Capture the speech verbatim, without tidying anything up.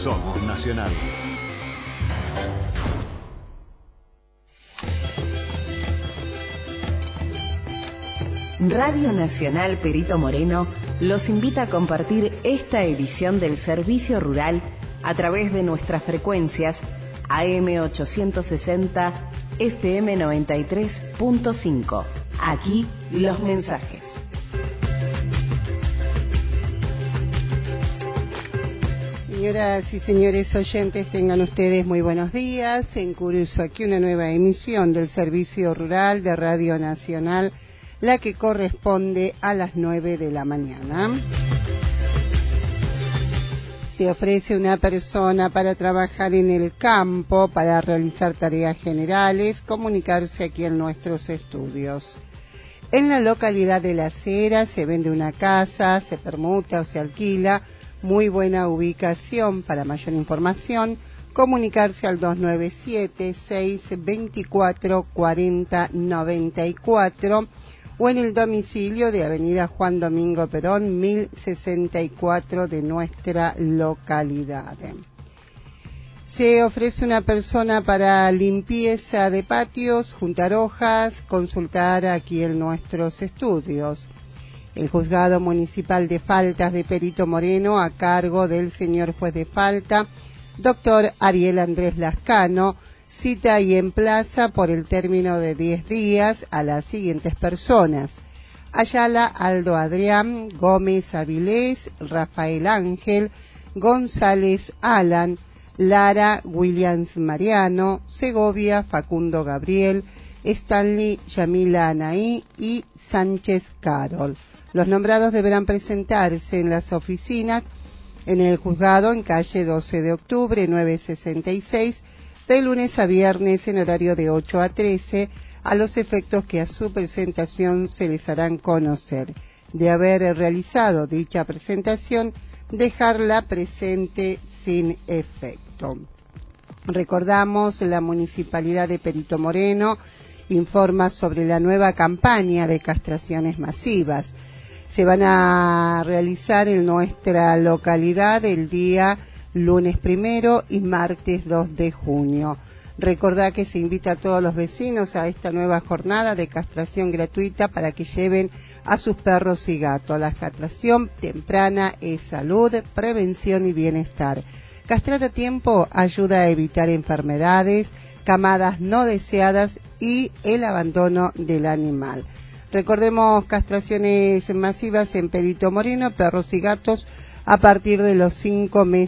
Somos Nacional. Radio Nacional Perito Moreno los invita a compartir esta edición del Servicio Rural a través de nuestras frecuencias A M ochocientos sesenta, F M noventa y tres punto cinco. Aquí los mensajes. Señoras y señores oyentes, tengan ustedes muy buenos días. En curso aquí una nueva emisión del Servicio Rural de Radio Nacional, la que corresponde a las nueve de la mañana. Se ofrece una persona para trabajar en el campo, para realizar tareas generales, comunicarse aquí en nuestros estudios. En la localidad de Las Heras se vende una casa, se permuta o se alquila. Muy buena ubicación. Para mayor información, comunicarse al dos nueve siete, seis dos cuatro, cuatro cero nueve cuatro o en el domicilio de Avenida Juan Domingo Perón, mil sesenta y cuatro de nuestra localidad. Se ofrece una persona para limpieza de patios, juntar hojas, consultar aquí en nuestros estudios. El Juzgado Municipal de Faltas de Perito Moreno, a cargo del señor juez de falta, doctor Ariel Andrés Lascano, cita y emplaza por el término de diez días a las siguientes personas: Ayala Aldo Adrián, Gómez Avilés, Rafael Ángel, González Alan, Lara Williams Mariano, Segovia Facundo Gabriel, Stanley Yamila Anaí y Sánchez Carol. Los nombrados deberán presentarse en las oficinas en el juzgado en calle doce de octubre, novecientos sesenta y seis, de lunes a viernes en horario de ocho a trece, a los efectos que a su presentación se les harán conocer. De haber realizado dicha presentación, dejarla presente sin efecto. Recordamos, la Municipalidad de Perito Moreno informa sobre la nueva campaña de castraciones masivas. Se van a realizar en nuestra localidad el día lunes primero y martes dos de junio. Recordá que se invita a todos los vecinos a esta nueva jornada de castración gratuita para que lleven a sus perros y gatos. La castración temprana es salud, prevención y bienestar. Castrar a tiempo ayuda a evitar enfermedades, camadas no deseadas y el abandono del animal. Recordemos, castraciones masivas en Perito Moreno, perros y gatos a partir de los cinco meses